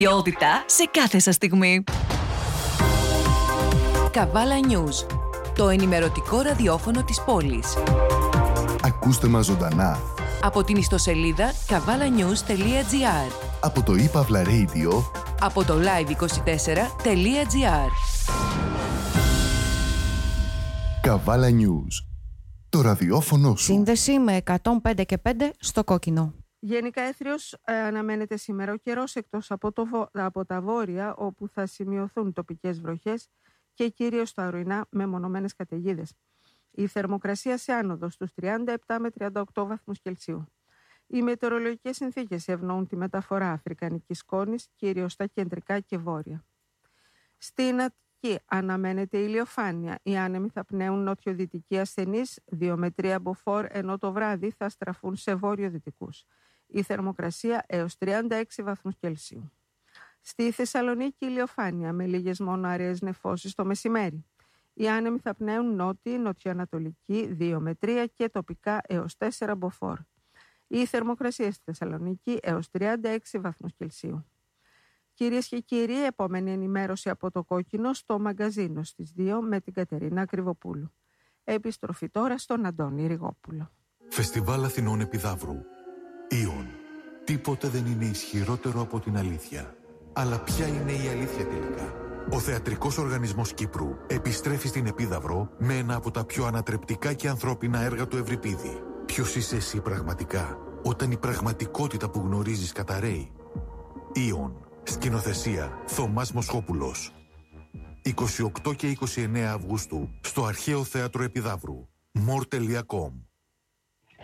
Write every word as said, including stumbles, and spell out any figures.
Ποιότητα σε κάθε σας στιγμή. Καβάλα News, το ενημερωτικό ραδιόφωνο της πόλης. Ακούστε μας ζωντανά Από την ιστοσελίδα καβάλα νιους τελεία τζι άρ, από το ipavla Radio, από το live είκοσι τέσσερα τελεία τζι άρ. Καβάλα News, το ραδιόφωνο σου. Σύνδεση με εκατόν πέντε και πέντε στο κόκκινο. Γενικά έθριος ε, αναμένεται σήμερα ο καιρός, εκτός από, το, από τα βόρεια, όπου θα σημειωθούν τοπικές βροχές και κυρίως στα ορεινά με μονομένες καταιγίδες. Η θερμοκρασία σε άνοδο στους τριάντα επτά με τριάντα οκτώ βαθμούς Κελσίου. Οι μετεωρολογικές συνθήκες ευνοούν τη μεταφορά αφρικανικής σκόνης, κυρίως στα κεντρικά και βόρεια. Στην Αττική αναμένεται ηλιοφάνεια. Οι άνεμοι θα πνέουν νότιο-δυτικοί ασθενείς δύο με τρία μποφόρ, ενώ το βράδυ θα στραφούν σε βόρειο-δυτικούς. Η θερμοκρασία έως τριάντα έξι βαθμούς Κελσίου. Στη Θεσσαλονίκη ηλιοφάνεια με λίγες μόνο αραιές νεφώσεις το μεσημέρι. Οι άνεμοι θα πνέουν νότιοι, νοτιοανατολικοί δύο με τρία και τοπικά έως τέσσερα μποφόρ. Η θερμοκρασία στη Θεσσαλονίκη έως τριάντα έξι βαθμούς Κελσίου. Κυρίες και κύριοι, επόμενη ενημέρωση από το κόκκινο στο μαγκαζίνο στις δύο με την Κατερίνα Κρυβοπούλου. Επιστροφή τώρα στον Αντώνη Ριγόπουλο. Φεστιβάλ Αθηνών Επιδαύρου. Ιον. Τίποτε δεν είναι ισχυρότερο από την αλήθεια. Αλλά ποια είναι η αλήθεια τελικά? Ο Θεατρικός Οργανισμός Κύπρου επιστρέφει στην Επίδαυρο με ένα από τα πιο ανατρεπτικά και ανθρώπινα έργα του Ευρυπίδη. Ποιος είσαι εσύ πραγματικά, όταν η πραγματικότητα που γνωρίζεις καταρρέει? Ιον. Σκηνοθεσία Θωμάς Μοσχόπουλος. είκοσι οκτώ και είκοσι εννέα Αυγούστου στο Αρχαίο Θέατρο Επιδαύρου. μορ τελεία κομ.